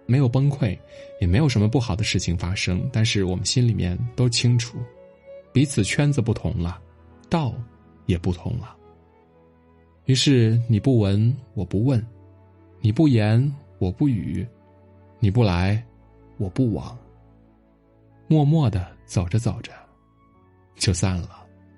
没有崩溃，也没有什么不好的事情发生，但是我们心里面都清楚，彼此圈子不同了，道也不同了。于是你不闻我不问，你不言我不语，你不来我不往，默默地走着走着就散了。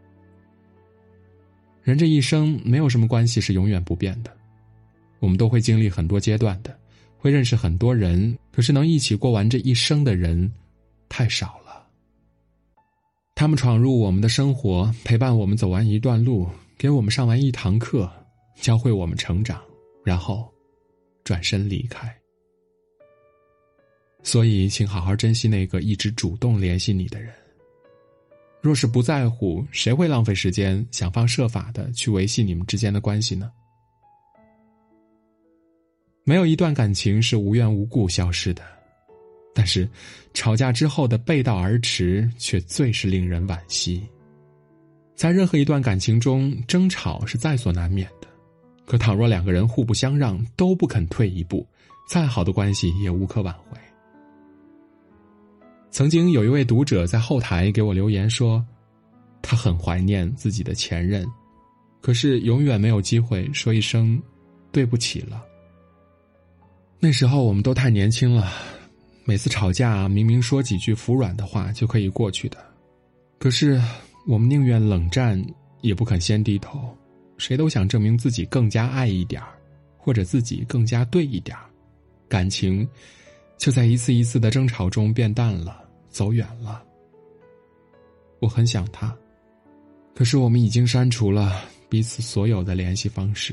人这一生没有什么关系是永远不变的，我们都会经历很多阶段的，会认识很多人，可是能一起过完这一生的人太少了。他们闯入我们的生活，陪伴我们走完一段路，给我们上完一堂课，教会我们成长，然后转身离开。所以请好好珍惜那个一直主动联系你的人。若是不在乎，谁会浪费时间想方设法的去维系你们之间的关系呢？没有一段感情是无缘无故消失的，但是吵架之后的背道而驰却最是令人惋惜。在任何一段感情中，争吵是在所难免的，可倘若两个人互不相让，都不肯退一步，再好的关系也无可挽回。曾经有一位读者在后台给我留言说，他很怀念自己的前任，可是永远没有机会说一声对不起了。那时候我们都太年轻了，每次吵架明明说几句服软的话就可以过去的，可是我们宁愿冷战也不肯先低头，谁都想证明自己更加爱一点，或者自己更加对一点，感情就在一次一次的争吵中变淡了，走远了。我很想他，可是我们已经删除了彼此所有的联系方式。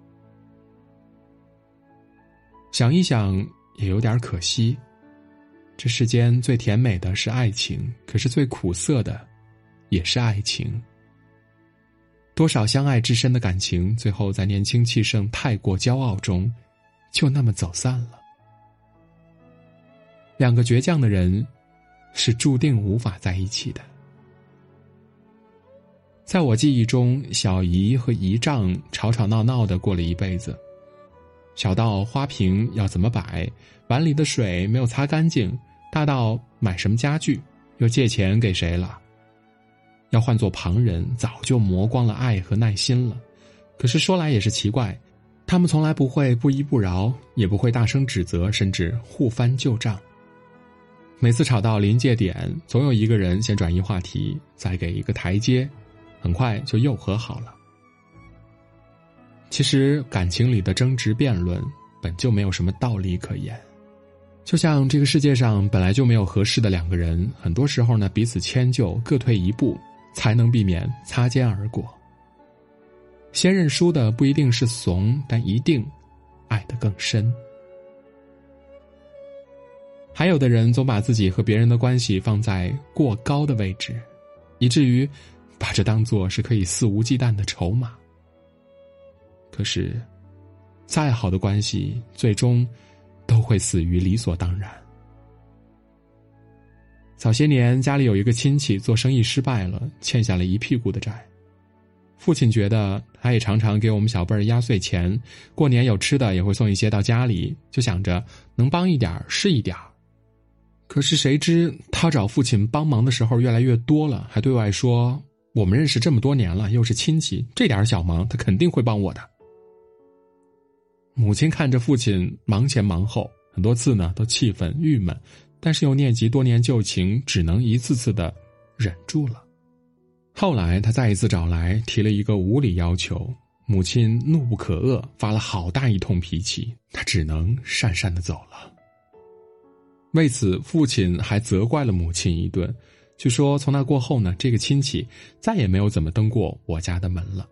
想一想也有点可惜，这世间最甜美的是爱情，可是最苦涩的也是爱情。多少相爱至深的感情，最后在年轻气盛太过骄傲中就那么走散了。两个倔强的人是注定无法在一起的。在我记忆中，小姨和姨丈吵吵闹闹的过了一辈子，小到花瓶要怎么摆，碗里的水没有擦干净，大到买什么家具，又借钱给谁了。要换做旁人，早就磨光了爱和耐心了。可是说来也是奇怪，他们从来不会不依不饶，也不会大声指责，甚至互翻旧账。每次吵到临界点，总有一个人先转移话题，再给一个台阶，很快就又和好了。其实感情里的争执辩论本就没有什么道理可言，就像这个世界上本来就没有合适的两个人，很多时候呢，彼此迁就，各退一步，才能避免擦肩而过。先认输的不一定是怂，但一定爱得更深。还有的人总把自己和别人的关系放在过高的位置，以至于把这当作是可以肆无忌惮的筹码。可是再好的关系最终都会死于理所当然。早些年家里有一个亲戚做生意失败了，欠下了一屁股的债。父亲觉得他也常常给我们小辈儿压岁钱，过年有吃的也会送一些到家里，就想着能帮一点是一点。可是谁知他找父亲帮忙的时候越来越多了，还对外说我们认识这么多年了，又是亲戚，这点小忙他肯定会帮我的。母亲看着父亲忙前忙后，很多次呢都气愤郁闷，但是又念及多年旧情，只能一次次的忍住了。后来他再一次找来，提了一个无理要求，母亲怒不可遏，发了好大一通脾气，他只能讪讪地走了。为此父亲还责怪了母亲一顿，据说从那过后呢，这个亲戚再也没有怎么登过我家的门了。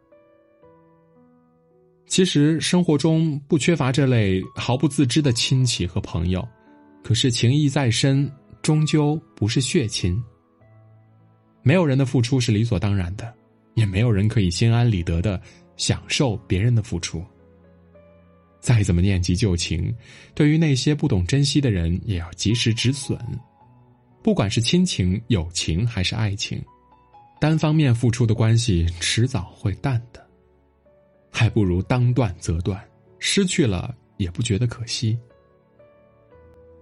其实生活中不缺乏这类毫不自知的亲戚和朋友，可是情谊再深，终究不是血亲。没有人的付出是理所当然的，也没有人可以心安理得的享受别人的付出。再怎么念及旧情，对于那些不懂珍惜的人，也要及时止损。不管是亲情、友情还是爱情，单方面付出的关系迟早会淡的。还不如当断则断，失去了也不觉得可惜。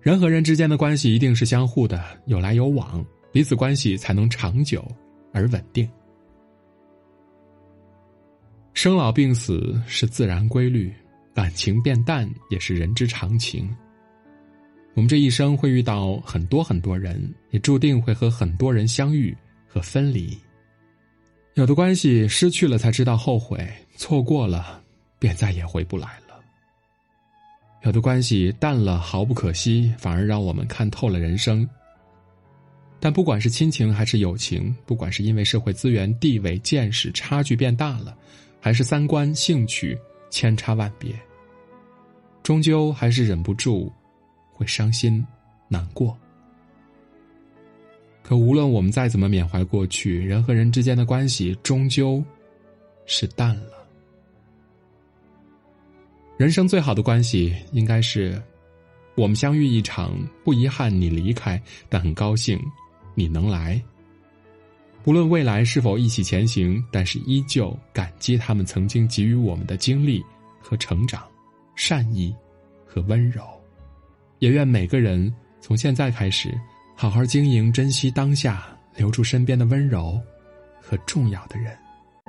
人和人之间的关系一定是相互的，有来有往，彼此关系才能长久而稳定。生老病死是自然规律，感情变淡也是人之常情。我们这一生会遇到很多很多人，也注定会和很多人相遇和分离。有的关系失去了才知道后悔，错过了便再也回不来了。有的关系淡了毫不可惜，反而让我们看透了人生。但不管是亲情还是友情，不管是因为社会资源、地位、见识差距变大了，还是三观、兴趣千差万别，终究还是忍不住会伤心难过。可无论我们再怎么缅怀过去，人和人之间的关系终究是淡了。人生最好的关系应该是我们相遇一场，不遗憾你离开，但很高兴你能来。无论未来是否一起前行，但是依旧感激他们曾经给予我们的经历和成长、善意和温柔。也愿每个人从现在开始好好经营，珍惜当下，留住身边的温柔和重要的人。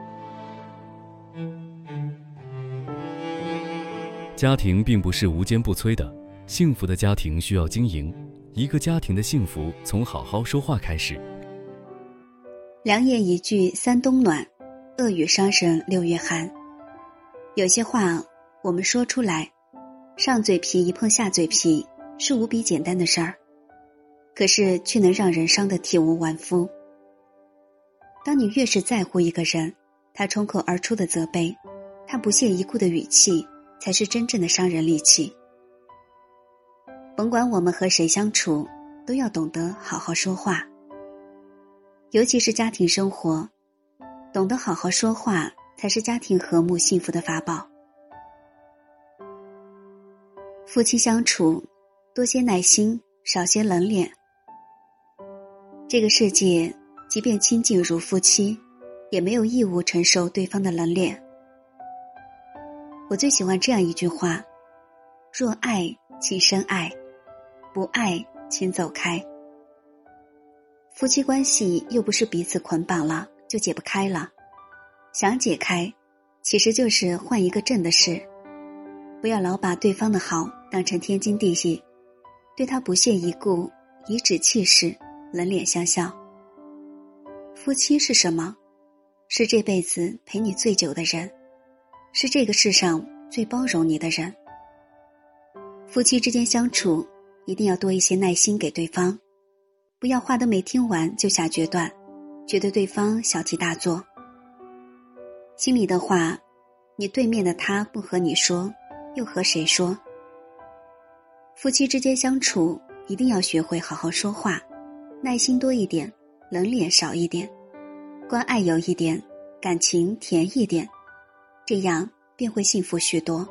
家庭并不是无坚不摧的，幸福的家庭需要经营。一个家庭的幸福从好好说话开始。 良言一句三冬暖，恶语伤人六月寒。有些话我们说出来，上嘴皮一碰下嘴皮，是无比简单的事儿，可是却能让人伤得体无完肤。当你越是在乎一个人，他冲口而出的责备，他不屑一顾的语气，才是真正的伤人利器。甭管我们和谁相处，都要懂得好好说话。尤其是家庭生活，懂得好好说话，才是家庭和睦幸福的法宝。夫妻相处，多些耐心，少些冷脸。这个世界，即便亲近如夫妻，也没有义务承受对方的冷脸。我最喜欢这样一句话：若爱，请深爱；不爱，请走开。夫妻关系又不是彼此捆绑了就解不开了，想解开，其实就是换一个正的事。不要老把对方的好当成天经地义，对他不屑一顾，颐指气使，冷脸相笑。夫妻是什么？是这辈子陪你最久的人，是这个世上最包容你的人。夫妻之间相处，一定要多一些耐心给对方，不要话都没听完就下决断，觉得对方小题大做。心里的话，你对面的他不和你说，又和谁说？夫妻之间相处，一定要学会好好说话，耐心多一点，冷脸少一点，关爱有一点，感情甜一点，这样便会幸福许多。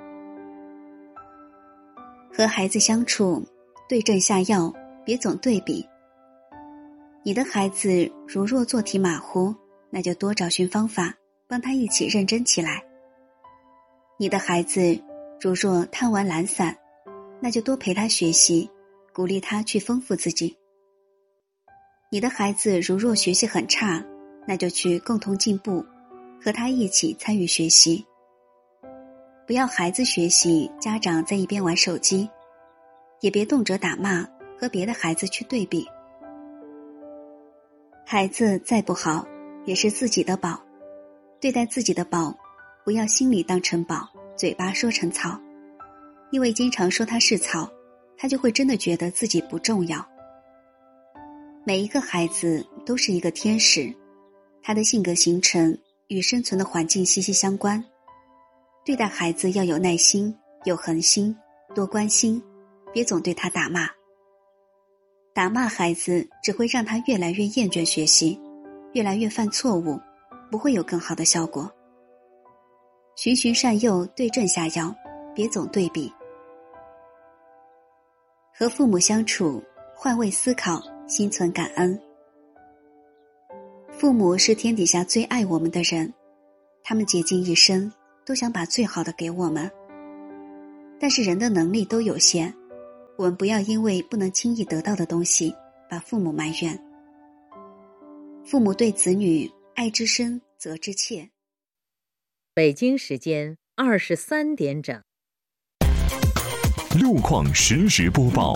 和孩子相处，对症下药，别总对比。你的孩子如若做题马虎，那就多找寻方法，帮他一起认真起来。你的孩子如若贪玩懒散，那就多陪他学习，鼓励他去丰富自己。你的孩子如若学习很差，那就去共同进步，和他一起参与学习。不要孩子学习，家长在一边玩手机，也别动辄打骂，和别的孩子去对比。孩子再不好，也是自己的宝，对待自己的宝，不要心里当成宝，嘴巴说成草。因为经常说他是草，他就会真的觉得自己不重要。每一个孩子都是一个天使，他的性格形成与生存的环境息息相关。对待孩子要有耐心，有恒心，多关心，别总对他打骂。打骂孩子只会让他越来越厌倦学习，越来越犯错误，不会有更好的效果。循循善诱，对症下药，别总对比。和父母相处，换位思考，心存感恩。父母是天底下最爱我们的人，他们竭尽一生，都想把最好的给我们。但是人的能力都有限， 我们不要因为不能轻易得到的东西把父母埋怨。父母对子女爱之深责之切。 北京时间23点整。 路况实时播报。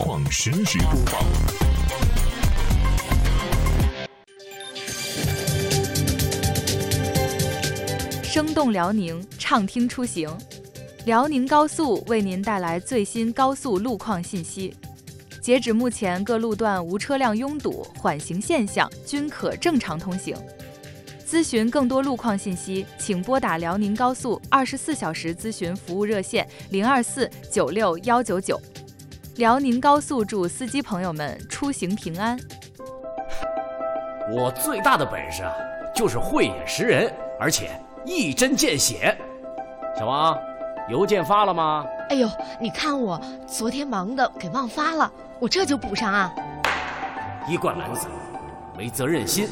生动辽宁，畅听出行。辽宁高速为您带来最新高速路况信息。截止目前，各路段无车辆拥堵，缓行现象均可正常通行。咨询更多路况信息，请拨打辽宁高速24小时咨询服务热线024961199。辽宁高速祝司机朋友们出行平安。 我最大的本事就是慧眼识人，而且一针见血。小王，邮件发了吗？ 哎呦，你看我昨天忙的给忘发了，我这就补上啊。 一贯懒散，没责任心。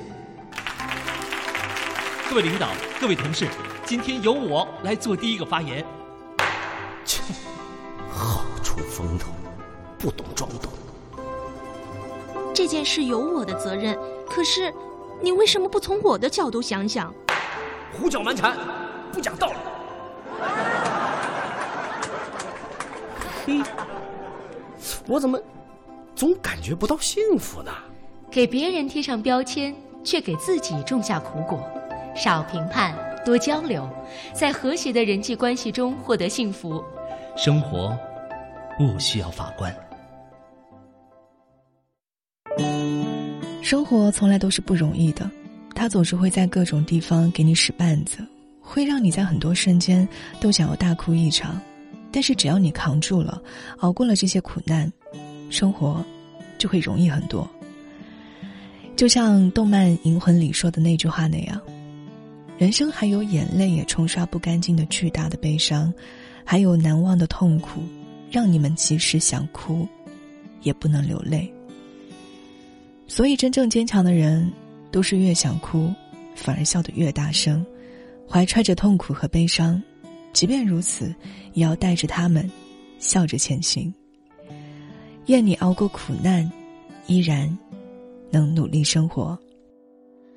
各位领导，各位同事，今天由我来做第一个发言。 切，好出风头，不懂装懂。 这件事有我的责任，可是你为什么不从我的角度想想？ 胡搅蛮缠，不讲道理。我怎么总感觉不到幸福呢？ 给别人贴上标签，却给自己种下苦果。少评判，多交流，在和谐的人际关系中获得幸福。 生活不需要法官。 生活从来都是不容易的，它总是会在各种地方给你使绊子，会让你在很多瞬间都想要大哭一场。但是只要你扛住了，熬过了这些苦难，生活就会容易很多。就像动漫《银魂》里说的那句话那样，人生还有眼泪也冲刷不干净的巨大的悲伤，还有难忘的痛苦，让你们即使想哭也不能流泪。所以真正坚强的人都是越想哭反而笑得越大声，怀揣着痛苦和悲伤，即便如此也要带着他们笑着前行。愿你熬过苦难，依然能努力生活。